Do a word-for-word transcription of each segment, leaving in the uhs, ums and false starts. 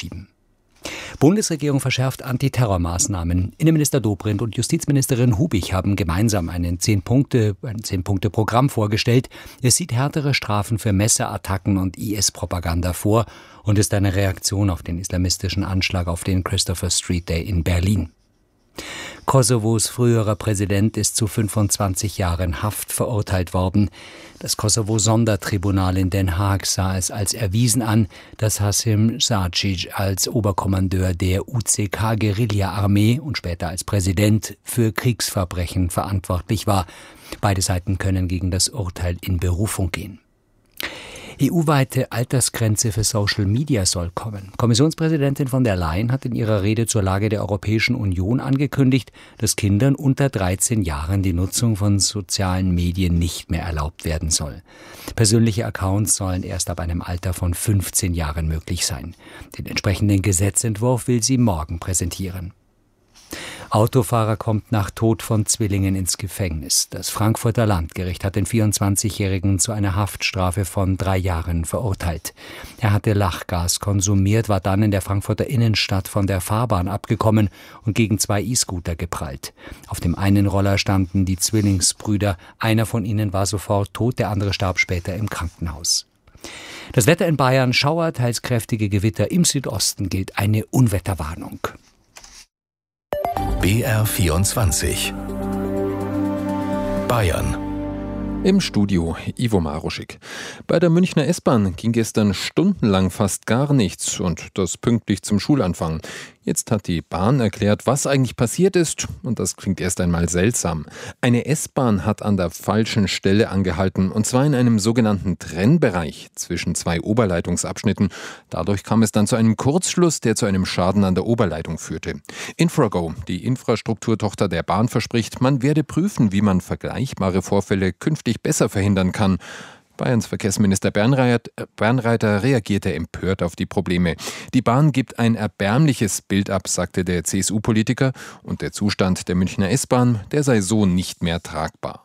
verschieben. Bundesregierung verschärft Antiterrormaßnahmen. Innenminister Dobrindt und Justizministerin Hubig haben gemeinsam einen Zehn-Punkte, ein Zehn-Punkte-Programm vorgestellt. Es sieht härtere Strafen für Messerattacken und I S-Propaganda vor und ist eine Reaktion auf den islamistischen Anschlag auf den Christopher Street Day in Berlin. Kosovos früherer Präsident ist zu fünfundzwanzig Jahren Haft verurteilt worden. Das Kosovo-Sondertribunal in Den Haag sah es als erwiesen an, dass Hasim Sacic als Oberkommandeur der U C K-Guerilla-Armee und später als Präsident für Kriegsverbrechen verantwortlich war. Beide Seiten können gegen das Urteil in Berufung gehen. E U-weite Altersgrenze für Social Media soll kommen. Kommissionspräsidentin von der Leyen hat in ihrer Rede zur Lage der Europäischen Union angekündigt, dass Kindern unter dreizehn Jahren die Nutzung von sozialen Medien nicht mehr erlaubt werden soll. Persönliche Accounts sollen erst ab einem Alter von fünfzehn Jahren möglich sein. Den entsprechenden Gesetzentwurf will sie morgen präsentieren. Autofahrer kommt nach Tod von Zwillingen ins Gefängnis. Das Frankfurter Landgericht hat den vierundzwanzigjährigen zu einer Haftstrafe von drei Jahren verurteilt. Er hatte Lachgas konsumiert, war dann in der Frankfurter Innenstadt von der Fahrbahn abgekommen und gegen zwei E-Scooter geprallt. Auf dem einen Roller standen die Zwillingsbrüder. Einer von ihnen war sofort tot, der andere starb später im Krankenhaus. Das Wetter in Bayern: Schauer, teils kräftige Gewitter. Im Südosten gilt eine Unwetterwarnung. B R vierundzwanzig Bayern. Im Studio Ivo Maruschik. Bei der Münchner S-Bahn ging gestern stundenlang fast gar nichts und das pünktlich zum Schulanfang. Jetzt hat die Bahn erklärt, was eigentlich passiert ist, und das klingt erst einmal seltsam. Eine S-Bahn hat an der falschen Stelle angehalten, und zwar in einem sogenannten Trennbereich zwischen zwei Oberleitungsabschnitten. Dadurch kam es dann zu einem Kurzschluss, der zu einem Schaden an der Oberleitung führte. Infrago, die Infrastrukturtochter der Bahn, verspricht, man werde prüfen, wie man vergleichbare Vorfälle künftig besser verhindern kann. Bayerns Verkehrsminister Bernreiter reagierte empört auf die Probleme. Die Bahn gibt ein erbärmliches Bild ab, sagte der C S U-Politiker, und der Zustand der Münchner S-Bahn, der sei so nicht mehr tragbar.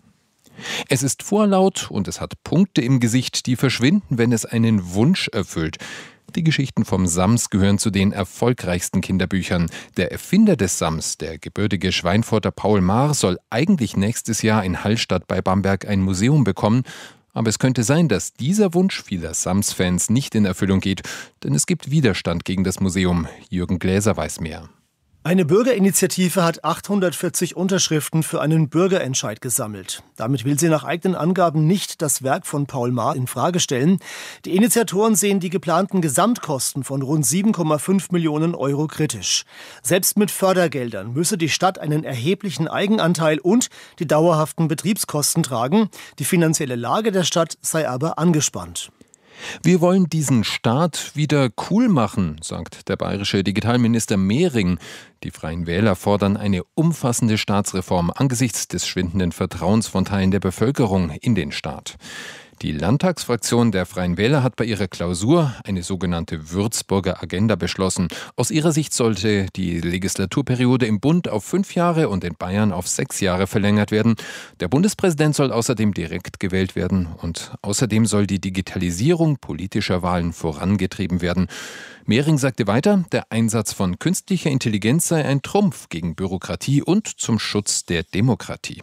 Es ist vorlaut und es hat Punkte im Gesicht, die verschwinden, wenn es einen Wunsch erfüllt. Die Geschichten vom Sams gehören zu den erfolgreichsten Kinderbüchern. Der Erfinder des Sams, der gebürtige Schweinfurter Paul Maar, soll eigentlich nächstes Jahr in Hallstatt bei Bamberg ein Museum bekommen. Aber es könnte sein, dass dieser Wunsch vieler Sams-Fans nicht in Erfüllung geht, denn es gibt Widerstand gegen das Museum. Jürgen Gläser weiß mehr. Eine Bürgerinitiative hat achthundertvierzig Unterschriften für einen Bürgerentscheid gesammelt. Damit will sie nach eigenen Angaben nicht das Werk von Paul Maar in Frage stellen. Die Initiatoren sehen die geplanten Gesamtkosten von rund sieben Komma fünf Millionen Euro kritisch. Selbst mit Fördergeldern müsse die Stadt einen erheblichen Eigenanteil und die dauerhaften Betriebskosten tragen. Die finanzielle Lage der Stadt sei aber angespannt. Wir wollen diesen Staat wieder cool machen, sagt der bayerische Digitalminister Mehring. Die Freien Wähler fordern eine umfassende Staatsreform angesichts des schwindenden Vertrauens von Teilen der Bevölkerung in den Staat. Die Landtagsfraktion der Freien Wähler hat bei ihrer Klausur eine sogenannte Würzburger Agenda beschlossen. Aus ihrer Sicht sollte die Legislaturperiode im Bund auf fünf Jahre und in Bayern auf sechs Jahre verlängert werden. Der Bundespräsident soll außerdem direkt gewählt werden und außerdem soll die Digitalisierung politischer Wahlen vorangetrieben werden. Mehring sagte weiter, der Einsatz von künstlicher Intelligenz sei ein Trumpf gegen Bürokratie und zum Schutz der Demokratie.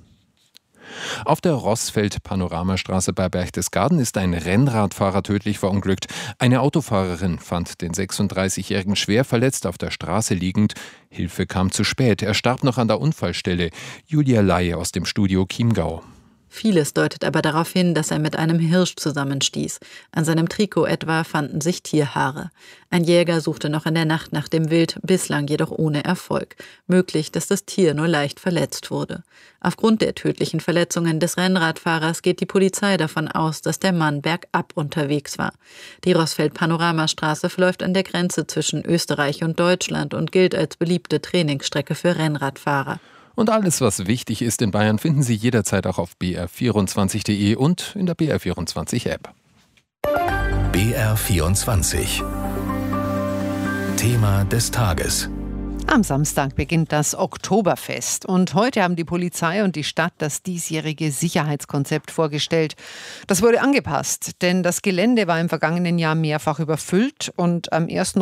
Auf der Rossfeld-Panoramastraße bei Berchtesgaden ist ein Rennradfahrer tödlich verunglückt. Eine Autofahrerin fand den sechsunddreißigjährigen schwer verletzt auf der Straße liegend. Hilfe kam zu spät. Er starb noch an der Unfallstelle. Julia Ley aus dem Studio Chiemgau. Vieles deutet aber darauf hin, dass er mit einem Hirsch zusammenstieß. An seinem Trikot etwa fanden sich Tierhaare. Ein Jäger suchte noch in der Nacht nach dem Wild, bislang jedoch ohne Erfolg. Möglich, dass das Tier nur leicht verletzt wurde. Aufgrund der tödlichen Verletzungen des Rennradfahrers geht die Polizei davon aus, dass der Mann bergab unterwegs war. Die Rossfeld-Panoramastraße verläuft an der Grenze zwischen Österreich und Deutschland und gilt als beliebte Trainingsstrecke für Rennradfahrer. Und alles, was wichtig ist in Bayern, finden Sie jederzeit auch auf b r vierundzwanzig punkt de und in der B R vierundzwanzig App. B R vierundzwanzig. Thema des Tages. Am Samstag beginnt das Oktoberfest und heute haben die Polizei und die Stadt das diesjährige Sicherheitskonzept vorgestellt. Das wurde angepasst, denn das Gelände war im vergangenen Jahr mehrfach überfüllt und am ersten